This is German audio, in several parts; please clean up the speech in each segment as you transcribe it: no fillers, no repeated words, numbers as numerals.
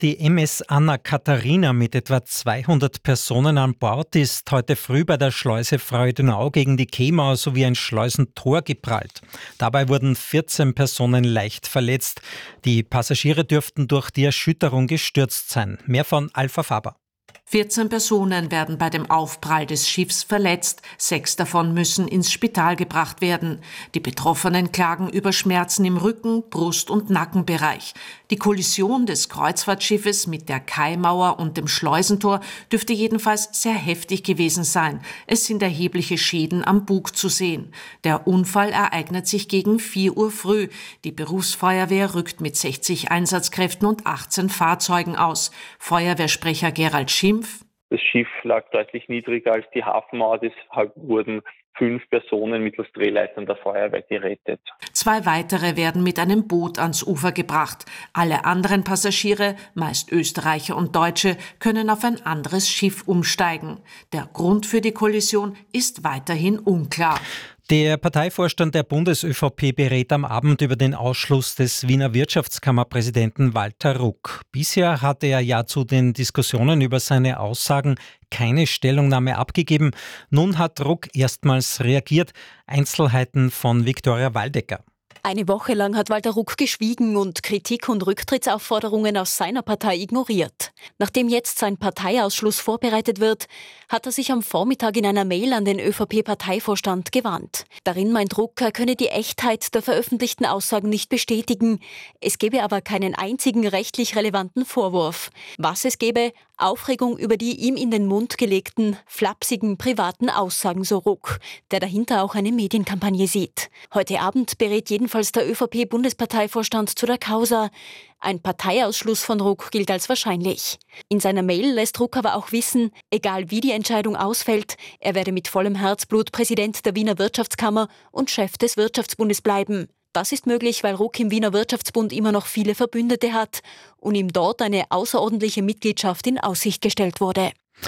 Die MS Anna Katharina mit etwa 200 Personen an Bord ist heute früh bei der Schleuse Freudenau gegen die Quaimauer sowie ein Schleusentor geprallt. Dabei wurden 14 Personen leicht verletzt. Die Passagiere dürften durch die Erschütterung gestürzt sein. Mehr von Alpha Faber. 14 Personen werden bei dem Aufprall des Schiffs verletzt, 6 davon müssen ins Spital gebracht werden. Die Betroffenen klagen über Schmerzen im Rücken-, Brust- und Nackenbereich. Die Kollision des Kreuzfahrtschiffes mit der Quaimauer und dem Schleusentor dürfte jedenfalls sehr heftig gewesen sein. Es sind erhebliche Schäden am Bug zu sehen. Der Unfall ereignet sich gegen 4 Uhr früh. Die Berufsfeuerwehr rückt mit 60 Einsatzkräften und 18 Fahrzeugen aus. Feuerwehrsprecher Gerald Schimpf: Das Schiff lag deutlich niedriger als die Hafenmauer, deshalb wurden 5 Personen mittels Drehleitern der Feuerwehr gerettet. 2 weitere werden mit einem Boot ans Ufer gebracht. Alle anderen Passagiere, meist Österreicher und Deutsche, können auf ein anderes Schiff umsteigen. Der Grund für die Kollision ist weiterhin unklar. Der Parteivorstand der Bundes-ÖVP berät am Abend über den Ausschluss des Wiener Wirtschaftskammerpräsidenten Walter Ruck. Bisher hatte er ja zu den Diskussionen über seine Aussagen keine Stellungnahme abgegeben. Nun hat Ruck erstmals reagiert. Einzelheiten von Viktoria Waldecker. Eine Woche lang hat Walter Ruck geschwiegen und Kritik und Rücktrittsaufforderungen aus seiner Partei ignoriert. Nachdem jetzt sein Parteiausschluss vorbereitet wird, hat er sich am Vormittag in einer Mail an den ÖVP-Parteivorstand gewandt. Darin meint Ruck, er könne die Echtheit der veröffentlichten Aussagen nicht bestätigen. Es gebe aber keinen einzigen rechtlich relevanten Vorwurf. Was es gäbe: Aufregung über die ihm in den Mund gelegten, flapsigen, privaten Aussagen, so Ruck, der dahinter auch eine Medienkampagne sieht. Heute Abend berät jedenfalls der ÖVP-Bundesparteivorstand zu der Causa. Ein Parteiausschluss von Ruck gilt als wahrscheinlich. In seiner Mail lässt Ruck aber auch wissen, egal wie die Entscheidung ausfällt, er werde mit vollem Herzblut Präsident der Wiener Wirtschaftskammer und Chef des Wirtschaftsbundes bleiben. Das ist möglich, weil Ruck im Wiener Wirtschaftsbund immer noch viele Verbündete hat und ihm dort eine außerordentliche Mitgliedschaft in Aussicht gestellt wurde.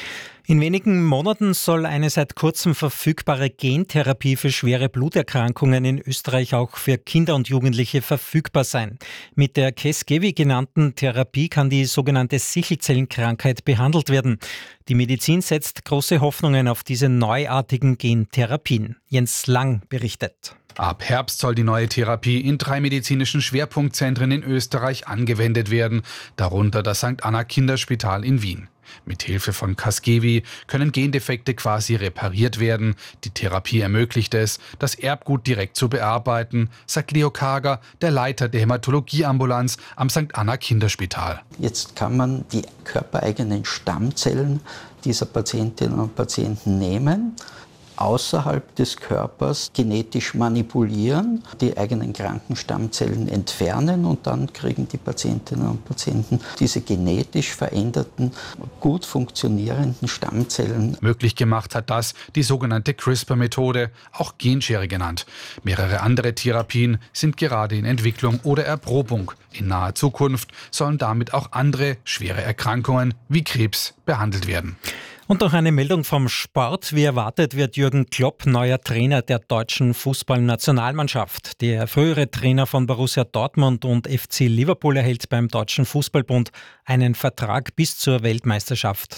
In wenigen Monaten soll eine seit kurzem verfügbare Gentherapie für schwere Bluterkrankungen in Österreich auch für Kinder und Jugendliche verfügbar sein. Mit der Casgevy genannten Therapie kann die sogenannte Sichelzellenkrankheit behandelt werden. Die Medizin setzt große Hoffnungen auf diese neuartigen Gentherapien. Jens Lang berichtet. Ab Herbst soll die neue Therapie in 3 medizinischen Schwerpunktzentren in Österreich angewendet werden, darunter das St. Anna Kinderspital in Wien. Mit Hilfe von Casgevy können Gendefekte quasi repariert werden. Die Therapie ermöglicht es, das Erbgut direkt zu bearbeiten, sagt Leo Kager, der Leiter der Hämatologieambulanz am St. Anna Kinderspital. Jetzt kann man die körpereigenen Stammzellen dieser Patientinnen und Patienten nehmen, außerhalb des Körpers genetisch manipulieren, die eigenen kranken Stammzellen entfernen und dann kriegen die Patientinnen und Patienten diese genetisch veränderten, gut funktionierenden Stammzellen. Möglich gemacht hat das die sogenannte CRISPR-Methode, auch Genschere genannt. Mehrere andere Therapien sind gerade in Entwicklung oder Erprobung. In naher Zukunft sollen damit auch andere schwere Erkrankungen wie Krebs behandelt werden. Und noch eine Meldung vom Sport. Wie erwartet wird Jürgen Klopp neuer Trainer der deutschen Fußballnationalmannschaft. Der frühere Trainer von Borussia Dortmund und FC Liverpool erhält beim Deutschen Fußballbund einen Vertrag bis zur Weltmeisterschaft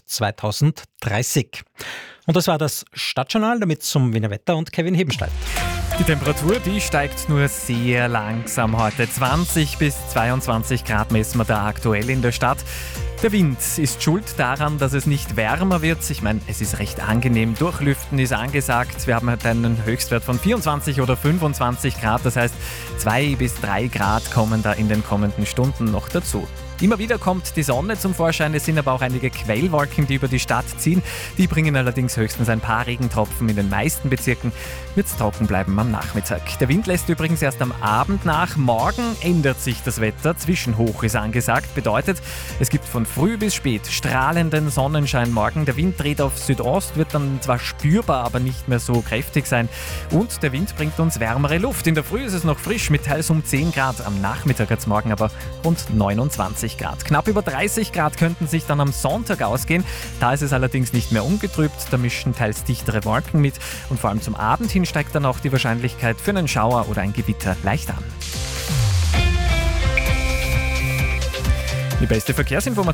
2030. Und das war das Stadtjournal, damit zum Wiener Wetter und Kevin Hebenstein. Die Temperatur, die steigt nur sehr langsam heute. 20 bis 22 Grad messen wir da aktuell in der Stadt. Der Wind ist schuld daran, dass es nicht wärmer wird. Ich meine, es ist recht angenehm. Durchlüften ist angesagt. Wir haben heute einen Höchstwert von 24 oder 25 Grad. Das heißt, 2 bis 3 Grad kommen da in den kommenden Stunden noch dazu. Immer wieder kommt die Sonne zum Vorschein, es sind aber auch einige Quellwolken, die über die Stadt ziehen. Die bringen allerdings höchstens ein paar Regentropfen. In den meisten Bezirken wird es trocken bleiben am Nachmittag. Der Wind lässt übrigens erst am Abend nach. Morgen ändert sich das Wetter. Zwischenhoch ist angesagt. Bedeutet, es gibt von früh bis spät strahlenden Sonnenschein morgen. Der Wind dreht auf Südost, wird dann zwar spürbar, aber nicht mehr so kräftig sein. Und der Wind bringt uns wärmere Luft. In der Früh ist es noch frisch mit teils um 10 Grad. Am Nachmittag hat es morgen aber rund 29 Grad. Knapp über 30 Grad könnten sich dann am Sonntag ausgehen. Da ist es allerdings nicht mehr ungetrübt. Da mischen teils dichtere Wolken mit. Und vor allem zum Abend hin steigt dann auch die Wahrscheinlichkeit für einen Schauer oder ein Gewitter leicht an. Die beste Verkehrsinformation